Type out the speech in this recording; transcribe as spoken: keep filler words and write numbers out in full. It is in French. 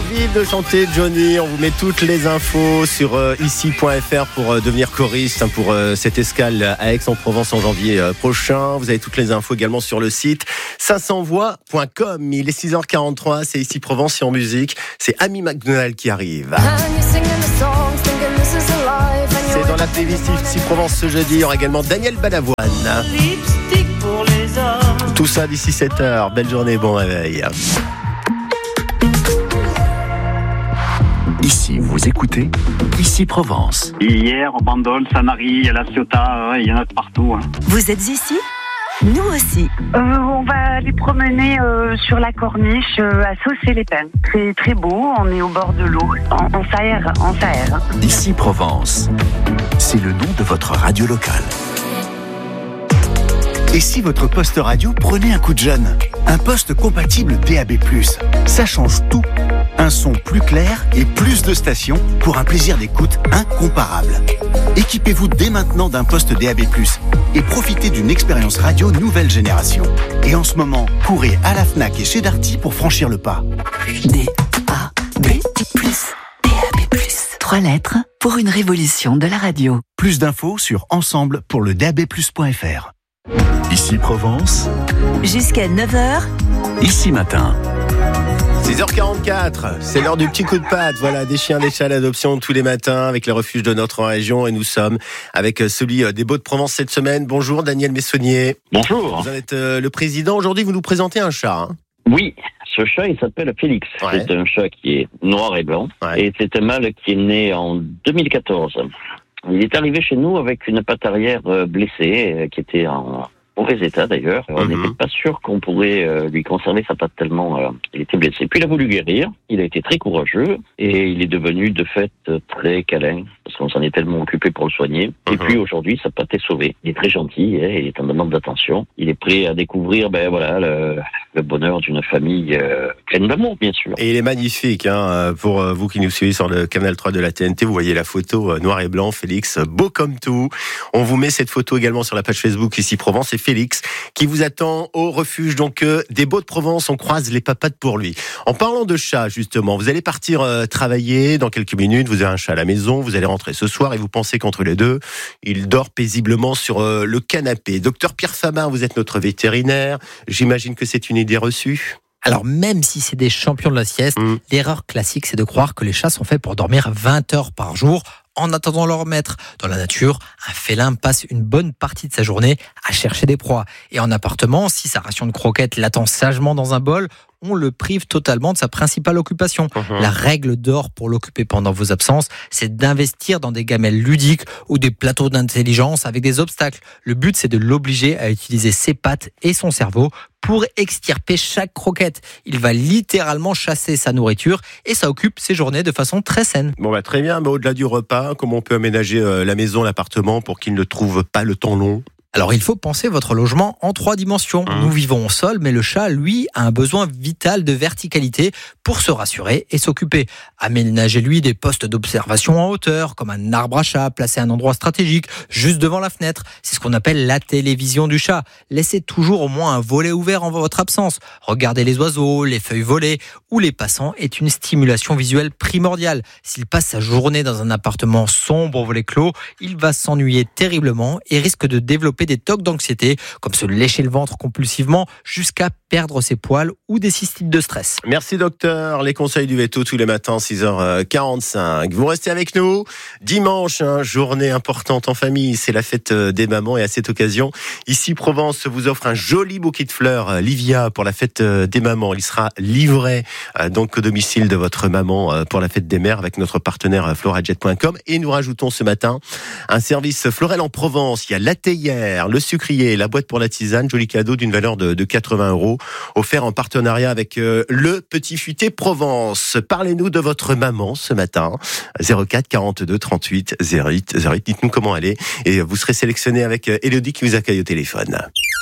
envie de chanter Johnny, on vous met toutes les infos sur euh, ici point f r pour euh, devenir choriste hein, pour euh, cette escale à Aix-en-Provence en janvier euh, prochain. Vous avez toutes les infos également sur le site cinq cents voix point com. Il est six heures quarante-trois, c'est ici Provence et en musique. C'est Amy McDonald qui arrive. C'est dans la playlist ici Provence ce jeudi. Il y aura également Daniel Balavoine. Tout ça d'ici sept heures. Belle journée, bon réveil. Ici, vous écoutez Ici Provence. Hier, au Bandol, Sanary, à La Ciotat, ouais, il y en a de partout. Hein. Vous êtes ici ? Nous aussi. Euh, on va aller promener euh, sur la corniche euh, à Saucé-les-Pins. C'est très beau, on est au bord de l'eau. On, on s'aère, on s'aère. Ici Provence, c'est le nom de votre radio locale. Et si votre poste radio prenait un coup de jeune ? Un poste compatible D A B plus. Ça change tout. Un son plus clair et plus de stations pour un plaisir d'écoute incomparable. Équipez-vous dès maintenant d'un poste D A B plus et profitez d'une expérience radio nouvelle génération. Et en ce moment, courez à la Fnac et chez Darty pour franchir le pas. D A B plus. D A B plus. Trois lettres pour une révolution de la radio. Plus d'infos sur ensemble pour le D A B plus point f r. Ici Provence. Jusqu'à neuf heures. Ici matin. six heures quarante-quatre, c'est l'heure du petit coup de patte. Voilà, des chiens, des chats d'adoption tous les matins avec les refuges de notre région. Et nous sommes avec celui des Baux-de-Provence cette semaine. Bonjour Daniel Messonnier. Bonjour. Vous en êtes le président. Aujourd'hui, vous nous présentez un chat. Hein. Oui, ce chat, il s'appelle Félix. Ouais. C'est un chat qui est noir et blanc. Ouais. Et c'est un mâle qui est né en deux mille quatorze. Il est arrivé chez nous avec une patte arrière blessée, qui était en mauvais état d'ailleurs. On n'était Mm-hmm. pas sûr qu'on pourrait euh, lui conserver sa patte tellement euh, il était blessé. Puis il a voulu guérir, il a été très courageux et il est devenu de fait très câlin parce qu'on s'en est tellement occupé pour le soigner. Mm-hmm. Et puis aujourd'hui, sa patte est sauvée. Il est très gentil, hein, il est en demande d'attention. Il est prêt à découvrir ben voilà le, le bonheur d'une famille euh, pleine d'amour, bien sûr. Et il est magnifique. Hein, pour vous qui nous suivez sur le canal trois de la T N T, vous voyez la photo euh, noir et blanc, Félix, beau comme tout. On vous met cette photo également sur la page Facebook ici Provence. Et Félix qui vous attend au refuge donc euh, des Baux-de-Provence. On croise les papates pour lui. En parlant de chat justement, vous allez partir euh, travailler dans quelques minutes. Vous avez un chat à la maison. Vous allez rentrer ce soir et vous pensez qu'entre les deux, il dort paisiblement sur euh, le canapé. Docteur Pierre Fabin, vous êtes notre vétérinaire. J'imagine que c'est une idée reçue. Alors même si c'est des champions de la sieste, mmh. l'erreur classique c'est de croire que les chats sont faits pour dormir vingt heures par jour. En attendant leur maître. Dans la nature, un félin passe une bonne partie de sa journée à chercher des proies. Et en appartement, si sa ration de croquettes l'attend sagement dans un bol, on le prive totalement de sa principale occupation. Mmh. La règle d'or pour l'occuper pendant vos absences, c'est d'investir dans des gamelles ludiques ou des plateaux d'intelligence avec des obstacles. Le but, c'est de l'obliger à utiliser ses pattes et son cerveau pour extirper chaque croquette. Il va littéralement chasser sa nourriture et ça occupe ses journées de façon très saine. Bon bah très bien, mais au-delà du repas, comment on peut aménager euh, la maison, l'appartement pour qu'il ne trouve pas le temps long ? Alors, il faut penser votre logement en trois dimensions. Mmh. Nous vivons au sol, mais le chat, lui, a un besoin vital de verticalité pour se rassurer et s'occuper. Aménagez-lui des postes d'observation en hauteur, comme un arbre à chat placé à un endroit stratégique, juste devant la fenêtre. C'est ce qu'on appelle la télévision du chat. Laissez toujours au moins un volet ouvert en votre absence. Regardez les oiseaux, les feuilles volées ou les passants est une stimulation visuelle primordiale. S'il passe sa journée dans un appartement sombre au volet clos, il va s'ennuyer terriblement et risque de développer des tocs d'anxiété, comme se lécher le ventre compulsivement jusqu'à perdre ses poils ou des cystites de stress. Merci docteur, les conseils du veto tous les matins, six heures quarante-cinq. Vous restez avec nous. Dimanche, hein, journée importante en famille, c'est la fête des mamans et à cette occasion, ici Provence vous offre un joli bouquet de fleurs, Livia, pour la fête des mamans. Il sera livré euh, donc au domicile de votre maman euh, pour la fête des mères avec notre partenaire florajet point com. Et nous rajoutons ce matin un service Florel en Provence. Il y a la théière, le sucrier, la boîte pour la tisane, joli cadeau d'une valeur de, de quatre-vingts euros, offert en partenariat avec euh, le Petit Futé Provence. Parlez-nous de votre maman ce matin, zéro quatre quarante-deux trente-huit zéro huit zéro huit. Dites-nous comment elle est et vous serez sélectionné avec Élodie qui vous accueille au téléphone.